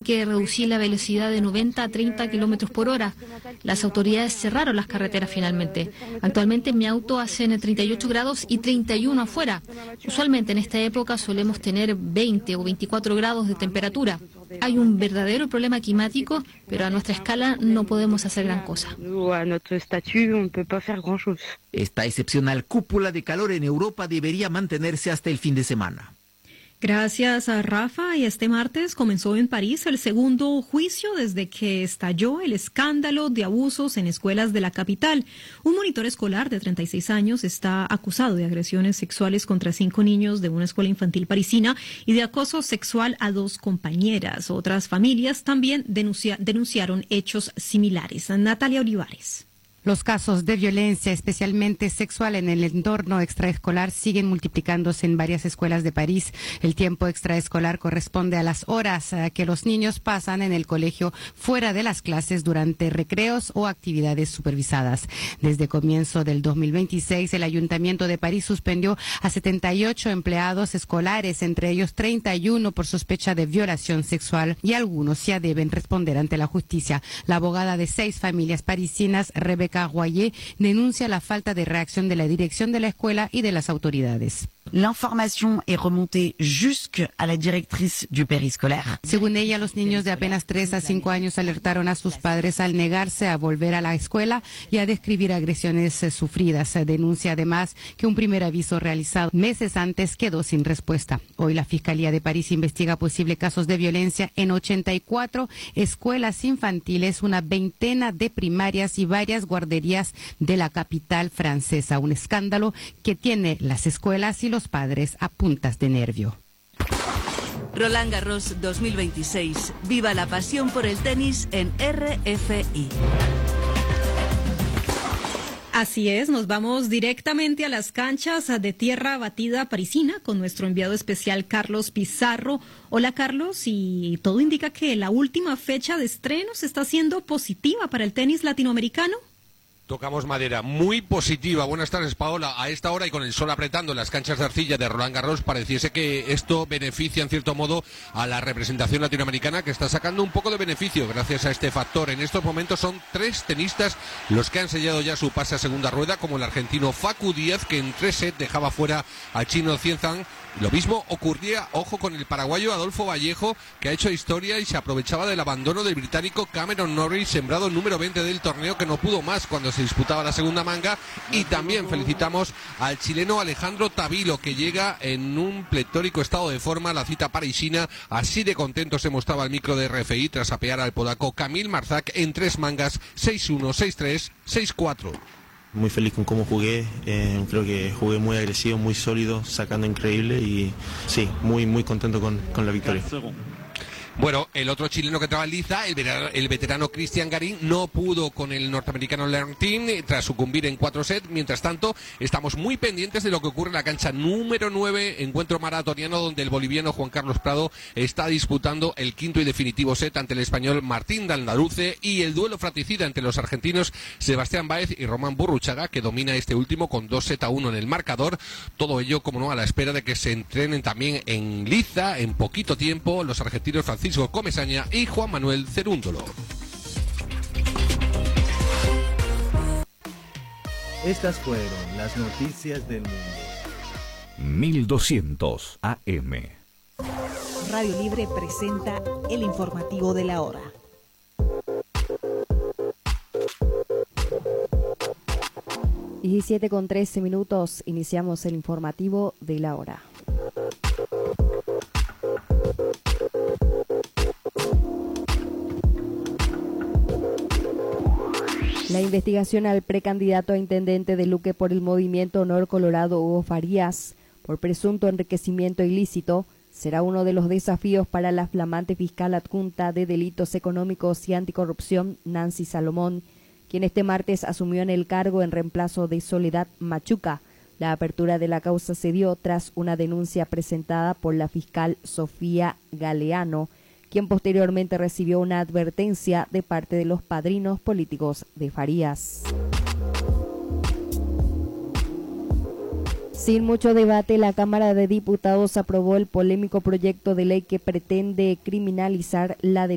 que reducir la velocidad de 90 a 30 kilómetros por hora. Las autoridades cerraron las carreteras finalmente. Actualmente en mi auto hacen 38 grados y 31 afuera. Usualmente en esta época solemos tener 20 o 24 grados de temperatura. Hay un verdadero problema climático, pero a nuestra escala no podemos hacer gran cosa. Esta excepcional cúpula de calor en Europa debería mantenerse hasta el fin de semana. Gracias a Rafa, y este martes comenzó en París el segundo juicio desde que estalló el escándalo de abusos en escuelas de la capital. Un monitor escolar de 36 años está acusado de agresiones sexuales contra 5 niños de una escuela infantil parisina y de acoso sexual a 2 compañeras. Otras familias también denunciaron hechos similares. Natalia Olivares. Los casos de violencia, especialmente sexual en el entorno extraescolar, siguen multiplicándose en varias escuelas de París. El tiempo extraescolar corresponde a las horas que los niños pasan en el colegio fuera de las clases durante recreos o actividades supervisadas. Desde comienzo del 2026, el Ayuntamiento de París suspendió a 78 empleados escolares, entre ellos 31 por sospecha de violación sexual, y algunos ya deben responder ante la justicia. La abogada de 6 familias parisinas, Rebecca Royer, denuncia la falta de reacción de la dirección de la escuela y de las autoridades. L'information est remontée jusqu'à la directrice du périscolaire. Según ella, los niños de apenas 3 a 5 años alertaron a sus padres al negarse a volver a la escuela y a describir agresiones sufridas. Denuncia además que un primer aviso realizado meses antes quedó sin respuesta. Hoy la Fiscalía de París investiga posibles casos de violencia en 84 escuelas infantiles, una veintena de primarias y varias guarderías de la capital francesa. Un escándalo que tiene las escuelas y los padres a puntas de nervio. Roland Garros 2026. Viva la pasión por el tenis en RFI. Así es, nos vamos directamente a las canchas de tierra batida parisina con nuestro enviado especial Carlos Pizarro. Hola Carlos, y todo indica que la última fecha de estrenos está siendo positiva para el tenis latinoamericano. Tocamos madera, muy positiva. Buenas tardes, Paola. A esta hora y con el sol apretando en las canchas de arcilla de Roland Garros, pareciese que esto beneficia en cierto modo a la representación latinoamericana, que está sacando un poco de beneficio gracias a este factor. En estos momentos son 3 tenistas los que han sellado ya su pase a segunda rueda, como el argentino Facu Díaz, que en 3 sets dejaba fuera al chino Cienzan. Lo mismo ocurría, ojo, con el paraguayo Adolfo Vallejo, que ha hecho historia y se aprovechaba del abandono del británico Cameron Norrie, sembrado número 20 del torneo, que no pudo más cuando se disputaba la segunda manga. Y también felicitamos al chileno Alejandro Tavilo, que llega en un pletórico estado de forma a la cita parisina. Así de contento se mostraba el micro de RFI tras apear al polaco Kamil Marzak en 3 mangas, 6-1, 6-3, 6-4. Muy feliz con cómo jugué, creo que jugué muy agresivo, muy sólido, sacando increíble y sí, muy contento con la victoria. Bueno, el otro chileno que entraba en liza, el veterano Cristian Garín, no pudo con el norteamericano Learn Team tras sucumbir en 4 sets. Mientras tanto, estamos muy pendientes de lo que ocurre en la cancha número 9, encuentro maratoniano, donde el boliviano Juan Carlos Prado está disputando el quinto y definitivo set ante el español Martín Daldaruce, y el duelo fratricida entre los argentinos Sebastián Báez y Román Burruchaga, que domina este último con 2-1 en el marcador. Todo ello, como no, a la espera de que se entrenen también en liza en poquito tiempo los argentinos Francisco Comesaña y Juan Manuel Cerúndolo. Estas fueron las noticias del mundo. 1200 AM. Radio Libre presenta el informativo de la hora. Y 17:13, iniciamos el informativo de la hora. La investigación al precandidato a intendente de Luque por el Movimiento Honor Colorado, Hugo Farías, por presunto enriquecimiento ilícito, será uno de los desafíos para la flamante fiscal adjunta de Delitos Económicos y Anticorrupción, Nancy Salomón, quien este martes asumió en el cargo en reemplazo de Soledad Machuca. La apertura de la causa se dio tras una denuncia presentada por la fiscal Sofía Galeano, quien posteriormente recibió una advertencia de parte de los padrinos políticos de Farías. Sin mucho debate, la Cámara de Diputados aprobó el polémico proyecto de ley que pretende criminalizar la